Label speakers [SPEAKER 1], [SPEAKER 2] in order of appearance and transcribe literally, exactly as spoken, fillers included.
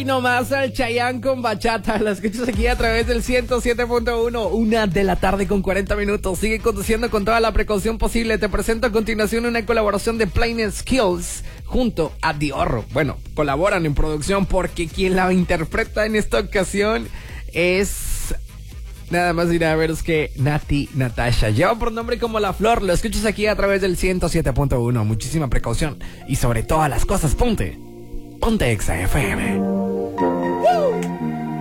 [SPEAKER 1] Hoy nomás al Chayanne con bachata. La escuchas aquí a través del ciento siete punto uno. Una de la tarde con cuarenta minutos. Sigue conduciendo con toda la precaución posible. Te presento a continuación una colaboración de Plain Skills junto a Dior. Bueno, colaboran en producción porque quien la interpreta en esta ocasión es nada más y nada menos que Nati Natasha. Lleva por nombre como La Flor. Lo escuchas aquí a través del ciento siete punto uno. Muchísima precaución y sobre todas las cosas ponte Ponte Exa F M.